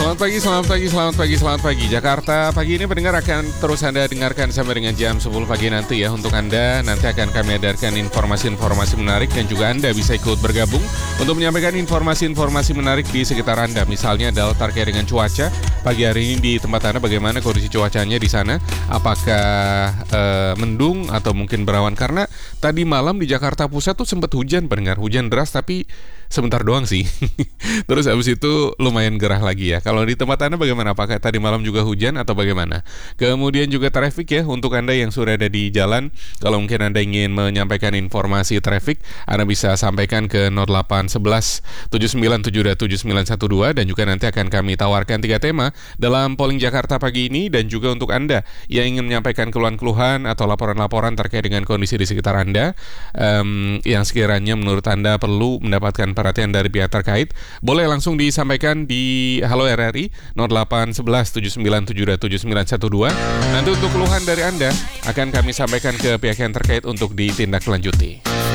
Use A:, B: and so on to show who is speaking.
A: Selamat pagi. Jakarta pagi ini pendengar akan terus Anda dengarkan sampai dengan jam 10 pagi nanti ya. Untuk Anda nanti akan kami edarkan informasi-informasi menarik dan juga Anda bisa ikut bergabung untuk menyampaikan informasi-informasi menarik di sekitar Anda. Misalnya adalah terkait dengan cuaca. Pagi hari ini di tempat Anda bagaimana kondisi cuacanya di sana? Apakah mendung atau mungkin berawan? Karena tadi malam di Jakarta Pusat tuh sempat hujan pendengar. Hujan deras tapi sebentar doang sih. Terus habis itu lumayan gerah lagi ya. Kalau di tempat Anda bagaimana? Apakah tadi malam juga hujan atau bagaimana? Kemudian juga traffic ya, untuk Anda yang sudah ada di jalan. Kalau mungkin Anda ingin menyampaikan informasi traffic, Anda bisa sampaikan ke 0811 797 7912 dan juga nanti akan kami tawarkan 3 tema dalam polling Jakarta pagi ini. Dan juga untuk Anda yang ingin menyampaikan keluhan-keluhan atau laporan-laporan terkait dengan kondisi di sekitar Anda yang sekiranya menurut Anda perlu mendapatkan perhatian dari pihak terkait, boleh langsung disampaikan di Halo RRI 0811 797 7912. Nanti untuk keluhan dari Anda akan kami sampaikan ke pihak yang terkait untuk ditindaklanjuti.